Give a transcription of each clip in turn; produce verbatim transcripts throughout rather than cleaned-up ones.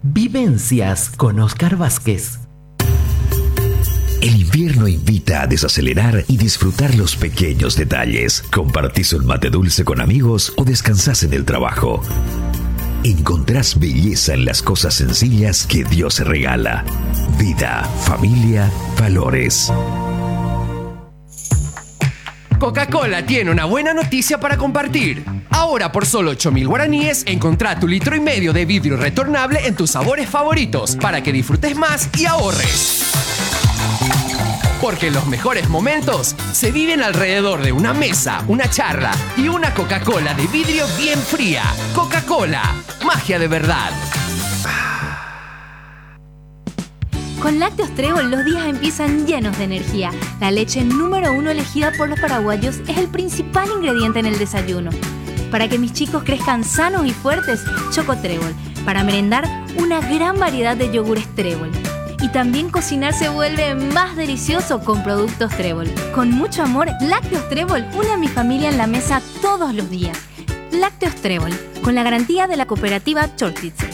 Vivencias con Oscar Vázquez. El invierno invita a desacelerar y disfrutar los pequeños detalles. Compartís un mate dulce con amigos o descansás en el trabajo. Encontrás belleza en las cosas sencillas que Dios regala. Vida, familia, valores. Coca-Cola tiene una buena noticia para compartir. Ahora por solo ocho mil guaraníes, encontrá tu litro y medio de vidrio retornable en tus sabores favoritos para que disfrutes más y ahorres. Porque los mejores momentos se viven alrededor de una mesa, una charla y una Coca-Cola de vidrio bien fría. Coca-Cola, magia de verdad. Con Lácteos Trébol los días empiezan llenos de energía. La leche número uno elegida por los paraguayos es el principal ingrediente en el desayuno. Para que mis chicos crezcan sanos y fuertes, Choco Trébol. Para merendar, una gran variedad de yogures Trébol. Y también cocinar se vuelve más delicioso con productos Trébol. Con mucho amor, Lácteos Trébol une a mi familia en la mesa todos los días. Lácteos Trébol, con la garantía de la cooperativa Chortitzer.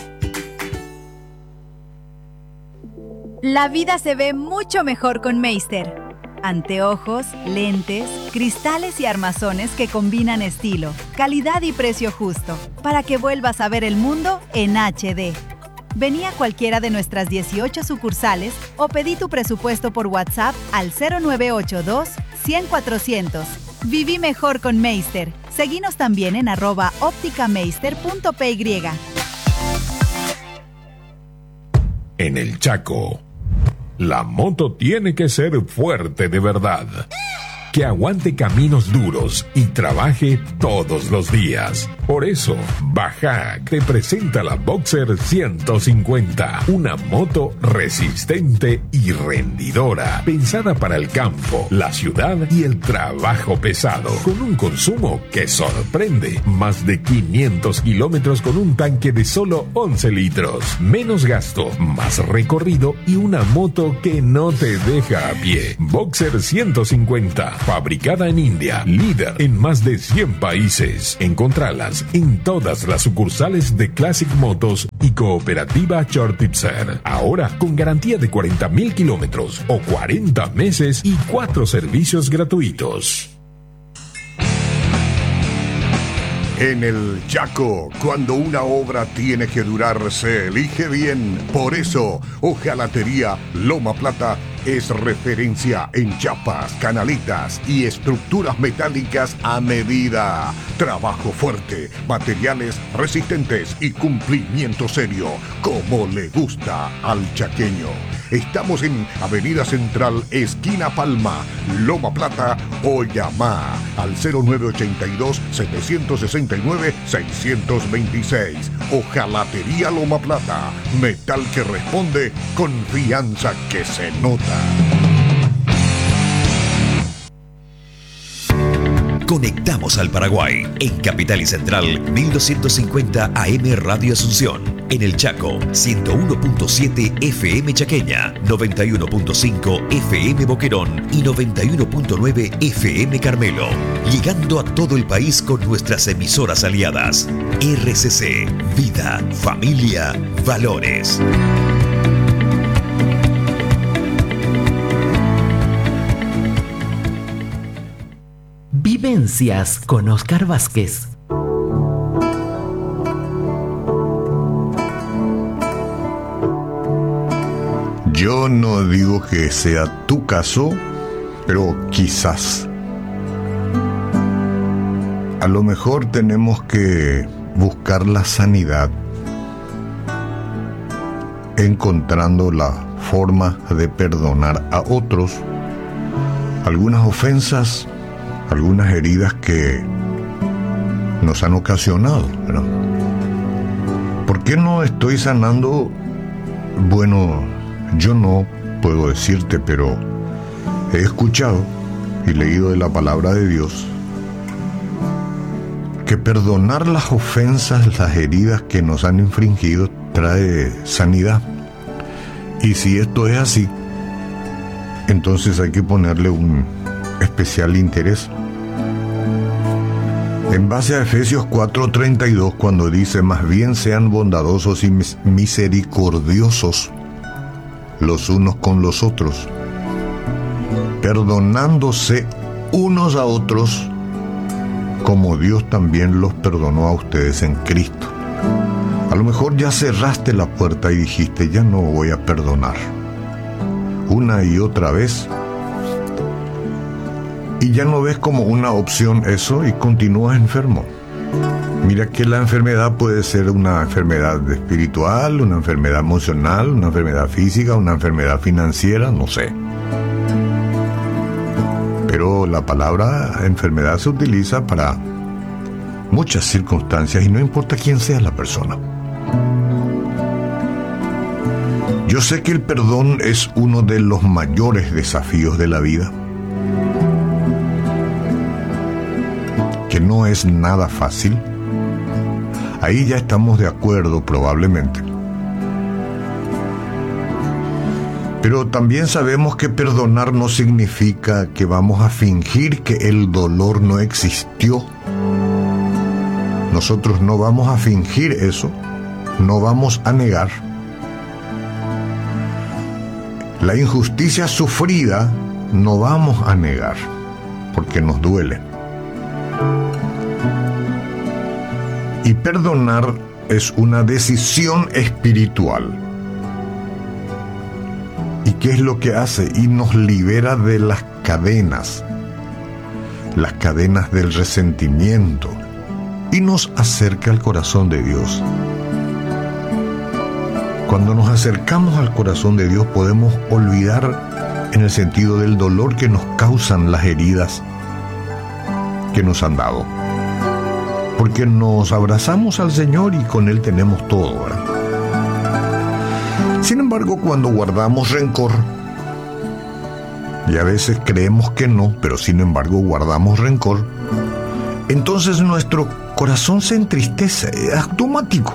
La vida se ve mucho mejor con Meister. Anteojos, lentes, cristales y armazones que combinan estilo, calidad y precio justo, para que vuelvas a ver el mundo en H D. Vení a cualquiera de nuestras dieciocho sucursales o pedí tu presupuesto por WhatsApp al cero nueve ocho dos, cien, cuatrocientos. Viví mejor con Meister. Seguinos también en arroba ópticameister punto p y. En el Chaco, la moto tiene que ser fuerte de verdad. Que aguante caminos duros y trabaje todos los días. Por eso, Bajaj te presenta la Boxer ciento cincuenta, una moto resistente y rendidora, pensada para el campo, la ciudad y el trabajo pesado, con un consumo que sorprende. Más de quinientos kilómetros con un tanque de solo once litros. Menos gasto, más recorrido y una moto que no te deja a pie. Boxer ciento cincuenta. Fabricada en India, líder en más de cien países. Encontralas en todas las sucursales de Classic Motos y Cooperativa Chortitzer. Ahora con garantía de cuarenta mil kilómetros o cuarenta meses y cuatro servicios gratuitos. En el Chaco, cuando una obra tiene que durar, se elige bien. Por eso, Hojalatería Loma Plata es referencia en chapas, canaletas y estructuras metálicas a medida. Trabajo fuerte, materiales resistentes y cumplimiento serio, como le gusta al chaqueño. Estamos en Avenida Central, esquina Palma, Loma Plata, o llama al cero nueve ocho dos, siete seis nueve, seis dos seis. Hojalatería Loma Plata, metal que responde, confianza que se nota. Conectamos al Paraguay en Capital y Central mil doscientos cincuenta A M Radio Asunción. En el Chaco ciento uno punto siete F M Chaqueña, noventa y uno punto cinco F M Boquerón y noventa y uno punto nueve F M Carmelo. Llegando a todo el país con nuestras emisoras aliadas. R C C, Vida, Familia, Valores. Vivencias con Oscar Vázquez. Yo no digo que sea tu caso, pero quizás. A lo mejor tenemos que buscar la sanidad, encontrando la forma de perdonar a otros algunas ofensas, algunas heridas que nos han ocasionado, ¿verdad? ¿Por qué no estoy sanando? Bueno, yo no puedo decirte, pero he escuchado y leído de la palabra de Dios que perdonar las ofensas, las heridas que nos han infringido trae sanidad. Y si esto es así, entonces hay que ponerle un especial interés. En base a Efesios cuatro treinta y dos, cuando dice, más bien sean bondadosos y misericordiosos los unos con los otros, perdonándose unos a otros, como Dios también los perdonó a ustedes en Cristo. A lo mejor ya cerraste la puerta y dijiste, ya no voy a perdonar, una y otra vez, y ya no ves como una opción eso y continúas enfermo. Mira que la enfermedad puede ser una enfermedad espiritual, una enfermedad emocional, una enfermedad física, una enfermedad financiera, no sé. Pero la palabra enfermedad se utiliza para muchas circunstancias y no importa quién sea la persona. Yo sé que el perdón es uno de los mayores desafíos de la vida, que no es nada fácil. Ahí ya estamos de acuerdo probablemente. Pero también sabemos que perdonar no significa que vamos a fingir que el dolor no existió. Nosotros no vamos a fingir eso, no vamos a negar. La injusticia sufrida no vamos a negar, porque nos duele. Y perdonar es una decisión espiritual. ¿Y qué es lo que hace? Y nos libera de las cadenas, las cadenas del resentimiento, y nos acerca al corazón de Dios. Cuando nos acercamos al corazón de Dios podemos olvidar en el sentido del dolor que nos causan las heridas que nos han dado. Porque nos abrazamos al Señor y con Él tenemos todo, ¿verdad? Sin embargo, cuando guardamos rencor, y a veces creemos que no, pero sin embargo guardamos rencor, entonces nuestro corazón se entristece, es automático.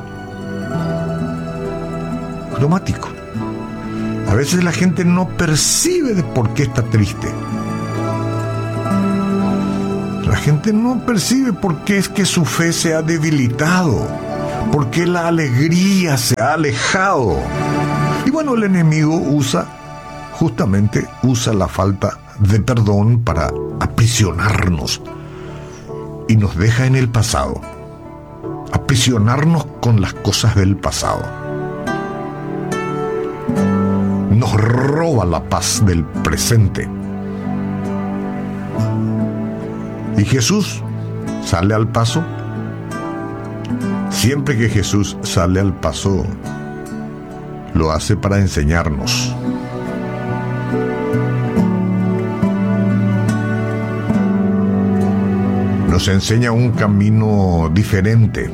Automático. A veces la gente no percibe de por qué está triste. La gente no percibe por qué es que su fe se ha debilitado, por qué la alegría se ha alejado. Y bueno, el enemigo usa, justamente usa la falta de perdón para aprisionarnos y nos deja en el pasado, aprisionarnos con las cosas del pasado. Nos roba la paz del presente. Y Jesús sale al paso. Siempre que Jesús sale al paso, lo hace para enseñarnos. Nos enseña un camino diferente.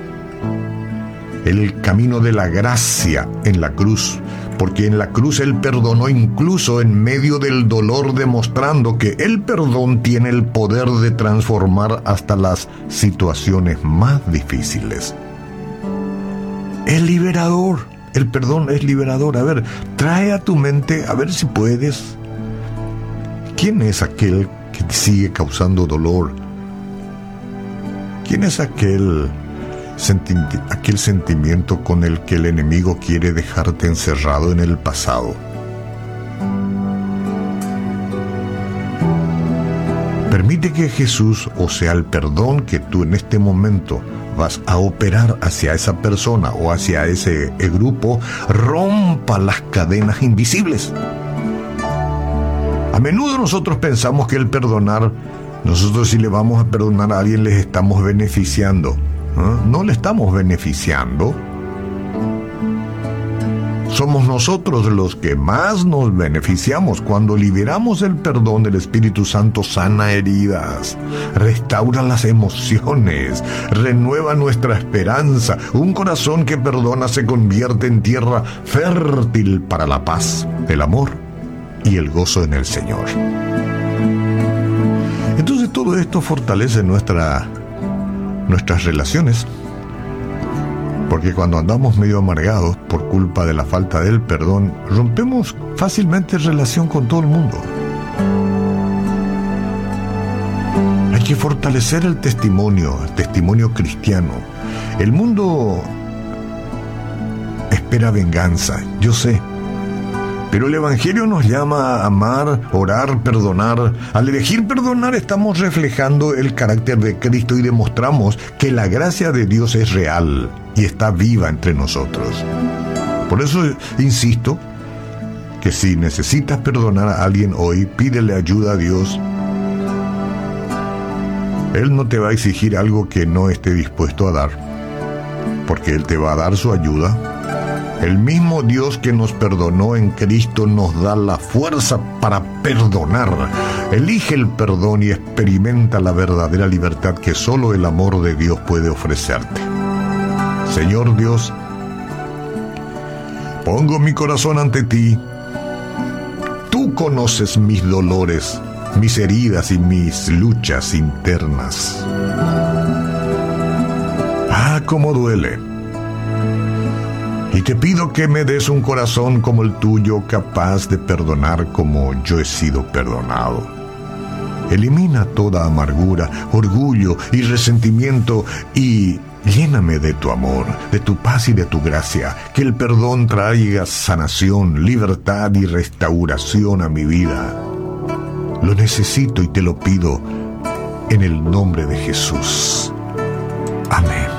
El camino de la gracia en la cruz. Porque en la cruz Él perdonó incluso en medio del dolor, demostrando que el perdón tiene el poder de transformar hasta las situaciones más difíciles. Es liberador, el perdón es liberador. A ver, trae a tu mente, a ver si puedes. ¿Quién es aquel que te sigue causando dolor? ¿Quién es aquel Senti- aquel sentimiento con el que el enemigo quiere dejarte encerrado en el pasado? Permite que Jesús, o sea, el perdón que tú en este momento vas a operar hacia esa persona o hacia ese grupo, rompa las cadenas invisibles. A menudo nosotros pensamos que el perdonar, nosotros si le vamos a perdonar a alguien les estamos beneficiando. No le estamos beneficiando. Somos nosotros los que más nos beneficiamos. Cuando liberamos el perdón, del Espíritu Santo sana heridas, restaura las emociones, renueva nuestra esperanza. Un corazón que perdona se convierte en tierra fértil para la paz, el amor y el gozo en el Señor. Entonces todo esto fortalece nuestra nuestras relaciones, porque cuando andamos medio amargados por culpa de la falta del perdón, rompemos fácilmente relación con todo el mundo. Hay que fortalecer el testimonio, el testimonio cristiano. El mundo espera venganza, yo sé. Pero el Evangelio nos llama a amar, orar, perdonar. Al elegir perdonar estamos reflejando el carácter de Cristo y demostramos que la gracia de Dios es real y está viva entre nosotros. Por eso insisto que si necesitas perdonar a alguien hoy, pídele ayuda a Dios. Él no te va a exigir algo que no esté dispuesto a dar, porque Él te va a dar su ayuda. El mismo Dios que nos perdonó en Cristo nos da la fuerza para perdonar. Elige el perdón y experimenta la verdadera libertad que solo el amor de Dios puede ofrecerte. Señor Dios, pongo mi corazón ante ti. Tú conoces mis dolores, mis heridas y mis luchas internas. Ah, cómo duele. Y te pido que me des un corazón como el tuyo, capaz de perdonar como yo he sido perdonado. Elimina toda amargura, orgullo y resentimiento y lléname de tu amor, de tu paz y de tu gracia. Que el perdón traiga sanación, libertad y restauración a mi vida. Lo necesito y te lo pido en el nombre de Jesús. Amén.